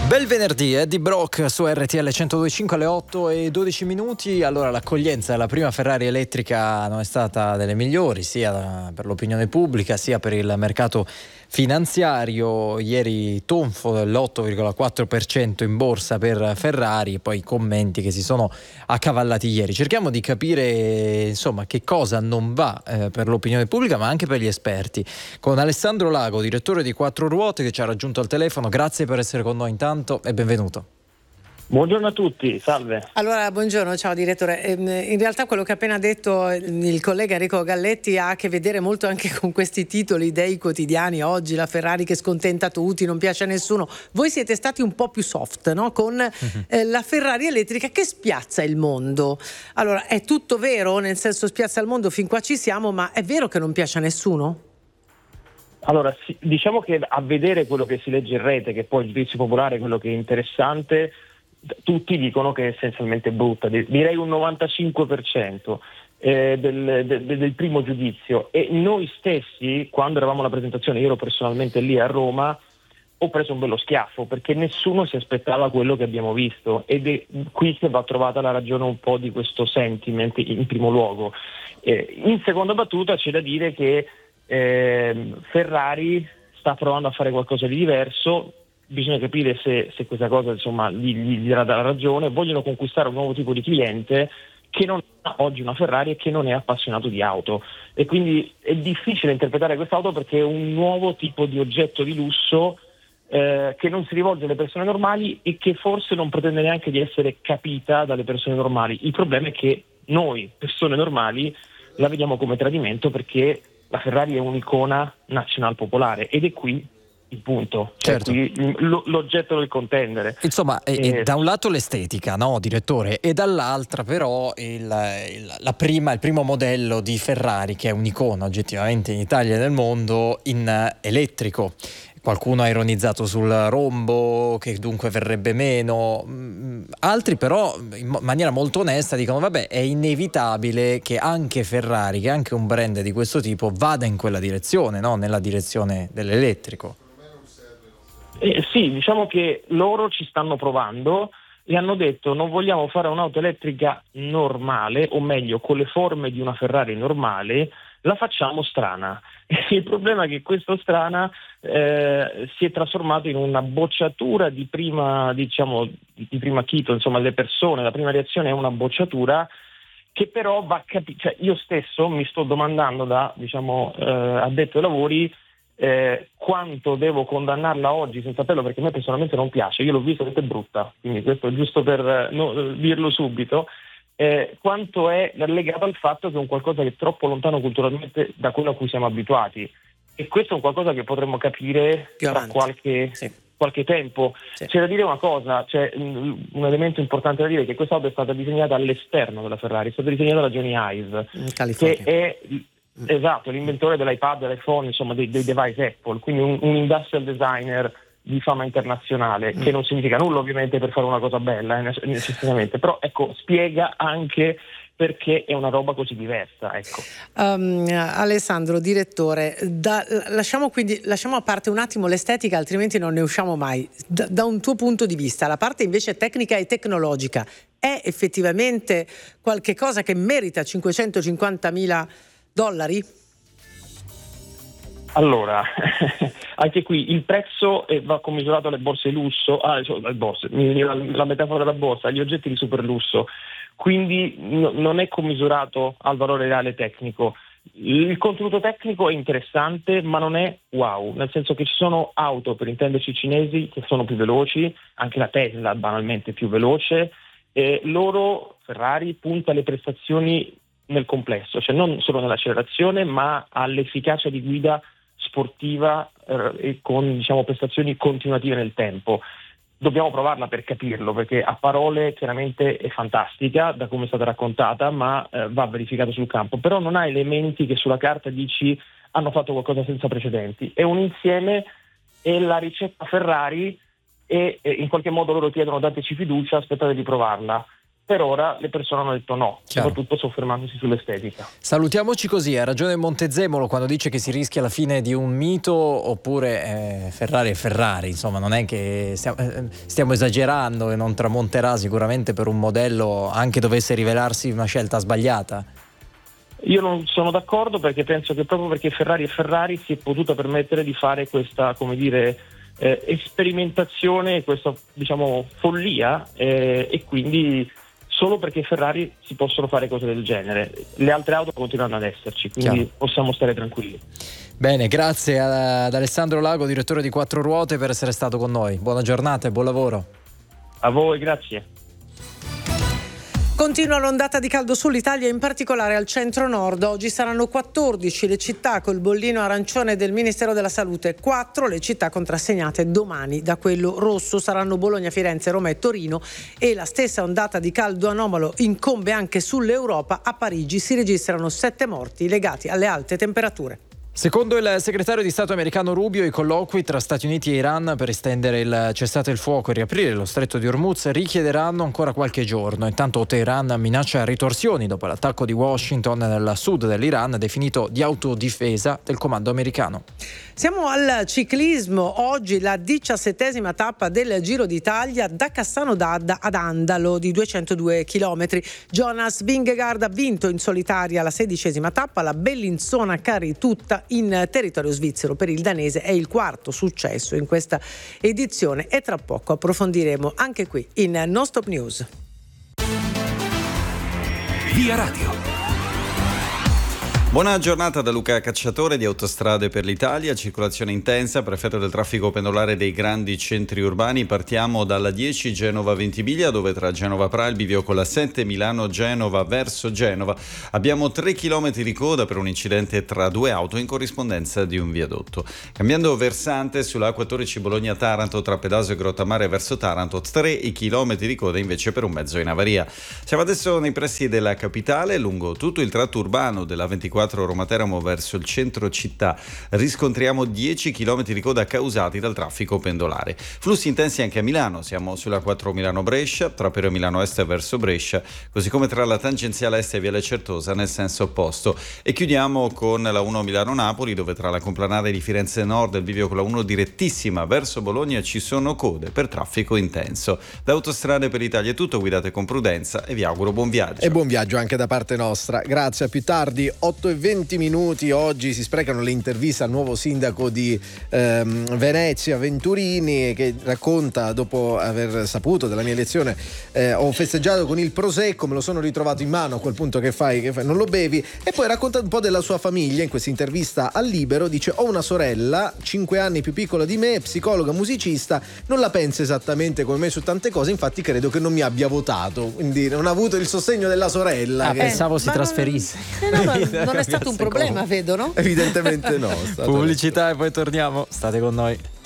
Bel venerdì, Eddie Brock su RTL 102.5 alle 8:12. Allora, l'accoglienza della prima Ferrari elettrica non è stata delle migliori, sia per l'opinione pubblica sia per il mercato finanziario. Ieri tonfo dell'8,4% in borsa per Ferrari, e poi i commenti che si sono accavallati ieri. Cerchiamo di capire insomma che cosa non va per l'opinione pubblica, ma anche per gli esperti, con Alessandro Lago, direttore di Quattro Ruote, che ci ha raggiunto al telefono. Grazie per essere con noi intanto e benvenuto. Buongiorno a tutti, salve. Allora, buongiorno, ciao direttore. In realtà quello che ha appena detto il collega Enrico Galletti ha a che vedere molto anche con questi titoli dei quotidiani oggi, la Ferrari che scontenta tutti, non piace a nessuno. Voi siete stati un po' più soft, no? Con la Ferrari elettrica che spiazza il mondo. Allora, è tutto vero? Nel senso, spiazza il mondo, fin qua ci siamo, ma è vero che non piace a nessuno? Allora, sì, diciamo che a vedere quello che si legge in rete, che poi il giudizio popolare, quello che è interessante, tutti dicono che è essenzialmente brutta, direi un 95% del primo giudizio. E noi stessi, quando eravamo alla presentazione, io ero personalmente lì a Roma, ho preso un bello schiaffo perché nessuno si aspettava quello che abbiamo visto, ed è qui che va trovata la ragione un po' di questo sentiment in primo luogo. In seconda battuta c'è da dire che Ferrari sta provando a fare qualcosa di diverso. Bisogna capire se questa cosa insomma gli darà la ragione. Vogliono conquistare un nuovo tipo di cliente che non ha oggi una Ferrari e che non è appassionato di auto, e quindi è difficile interpretare quest'auto perché è un nuovo tipo di oggetto di lusso che non si rivolge alle persone normali e che forse non pretende neanche di essere capita dalle persone normali. Il problema è che noi persone normali la vediamo come tradimento, perché la Ferrari è un'icona nazionale popolare ed è qui il punto, Certo. Qui l'oggetto del contendere. Insomma, da un lato l'estetica, no, direttore, e dall'altra però il primo modello di Ferrari, che è un'icona oggettivamente in Italia e nel mondo, in elettrico. Qualcuno ha ironizzato sul rombo, che dunque verrebbe meno. Altri però, in maniera molto onesta, dicono vabbè, è inevitabile che anche Ferrari, che è anche un brand di questo tipo, vada in quella direzione, no? Nella direzione dell'elettrico. Sì, diciamo che loro ci stanno provando e hanno detto: non vogliamo fare un'auto elettrica normale, o meglio con le forme di una Ferrari normale, la facciamo strana. Il problema è che questa strana si è trasformato in una bocciatura di prima acchito, insomma, le persone, la prima reazione è una bocciatura che però va cioè io stesso mi sto domandando da addetto ai lavori quanto devo condannarla oggi senza appello, perché a me personalmente non piace, io l'ho vista ed è brutta, quindi questo è giusto per dirlo subito. Quanto è legato al fatto che è un qualcosa che è troppo lontano culturalmente da quello a cui siamo abituati, e questo è un qualcosa che potremmo capire tra qualche tempo. Sì. C'è da dire una cosa, c'è un elemento importante da dire, che questa auto è stata disegnata all'esterno della Ferrari, è stata disegnata da Johnny Ive, In California. che è l'inventore dell'iPad, dell'iPhone, insomma dei device Apple, quindi un industrial designer di fama internazionale, che non significa nulla ovviamente per fare una cosa bella necessariamente, però ecco, spiega anche perché è una roba così diversa, ecco. Alessandro, direttore, lasciamo a parte un attimo l'estetica, altrimenti non ne usciamo mai. Da un tuo punto di vista, la parte invece tecnica e tecnologica è effettivamente qualche cosa che merita $550.000? Allora, anche qui il prezzo va commisurato alle borse di lusso, la metafora della borsa, agli oggetti di super lusso, quindi non è commisurato al valore reale tecnico. Il contenuto tecnico è interessante, ma non è wow, nel senso che ci sono auto, per intenderci cinesi, che sono più veloci, anche la Tesla banalmente è più veloce, e loro, Ferrari, punta alle prestazioni nel complesso, cioè non solo nell'accelerazione, ma all'efficacia di guida sportiva e con prestazioni continuative nel tempo. Dobbiamo provarla per capirlo, perché a parole chiaramente è fantastica da come è stata raccontata, ma va verificato sul campo. Però non ha elementi che sulla carta dici hanno fatto qualcosa senza precedenti. È un insieme, è la ricetta Ferrari, e in qualche modo loro chiedono: dateci fiducia, aspettate di provarla. per ora le persone hanno detto no, Chiaro. soprattutto soffermandosi sull'estetica. Salutiamoci così, ha ragione Montezemolo quando dice che si rischia la fine di un mito, oppure Ferrari è Ferrari, insomma non è che stiamo esagerando e non tramonterà sicuramente per un modello, anche dovesse rivelarsi una scelta sbagliata? Io non sono d'accordo, perché penso che proprio perché Ferrari è Ferrari si è potuta permettere di fare questa, come dire, sperimentazione, questa, diciamo, follia, e quindi solo perché Ferrari si possono fare cose del genere. Le altre auto continuano ad esserci, quindi Chiaro. possiamo stare tranquilli. Bene, grazie ad Alessandro Lago, direttore di Quattro Ruote, per essere stato con noi. Buona giornata e buon lavoro. A voi, grazie. Continua l'ondata di caldo sull'Italia, in particolare al centro-nord. Oggi saranno 14 le città col bollino arancione del Ministero della Salute, 4 le città contrassegnate domani da quello rosso. Saranno Bologna, Firenze, Roma e Torino, e la stessa ondata di caldo anomalo incombe anche sull'Europa. A Parigi si registrano 7 morti legati alle alte temperature. Secondo il segretario di Stato americano Rubio, i colloqui tra Stati Uniti e Iran per estendere il cessate il fuoco e riaprire lo stretto di Hormuz richiederanno ancora qualche giorno. Intanto Teheran minaccia ritorsioni dopo l'attacco di Washington nel sud dell'Iran, definito di autodifesa del comando americano. Siamo al ciclismo. Oggi la 17ª tappa del Giro d'Italia da Cassano d'Adda ad Andalo di 202 km. Jonas Vingegaard ha vinto in solitaria la 16ª tappa, la Bellinzona-Cari tutta in territorio svizzero. Per il danese è il quarto successo in questa edizione, e tra poco approfondiremo anche qui in Non Stop News. Via Radio. Buona giornata da Luca Cacciatore di Autostrade per l'Italia. Circolazione intensa per effetto del traffico pendolare dei grandi centri urbani. Partiamo dalla 10 Genova-Ventimiglia, dove tra Genova Pra il bivio con la 7 Milano-Genova verso Genova abbiamo 3 km di coda per un incidente tra due auto in corrispondenza di un viadotto. Cambiando versante sulla A14 Bologna-Taranto tra Pedasio e Grottamare verso Taranto, 3 km di coda invece per un mezzo in avaria. Siamo adesso nei pressi della capitale. Lungo tutto il tratto urbano della 24 Roma-Teramo verso il centro città riscontriamo 10 km di coda causati dal traffico pendolare. Flussi intensi anche a Milano. Siamo sulla 4 Milano-Brescia, tra Pero Milano Est verso Brescia, così come tra la tangenziale est e Viale Certosa nel senso opposto. E chiudiamo con la 1 Milano-Napoli, dove tra la complanare di Firenze Nord e il bivio con la 1 direttissima verso Bologna ci sono code per traffico intenso. Da Autostrade per l'Italia è tutto, guidate con prudenza e vi auguro buon viaggio. E buon viaggio anche da parte nostra. Grazie, a più tardi. 8:20. Oggi si sprecano le interviste al nuovo sindaco di Venezia, Venturini, che racconta: dopo aver saputo della mia elezione ho festeggiato con il prosecco, me lo sono ritrovato in mano. A quel punto che fai? Non lo bevi? E poi racconta un po' della sua famiglia in questa intervista al Libero. Dice: ho una sorella 5 anni più piccola di me, psicologa, musicista, non la pensa esattamente come me su tante cose, infatti credo che non mi abbia votato, quindi non ha avuto il sostegno della sorella. Pensavo si trasferisse. Non è stato un problema, vedo, no? Evidentemente no. Pubblicità e poi torniamo. State con noi.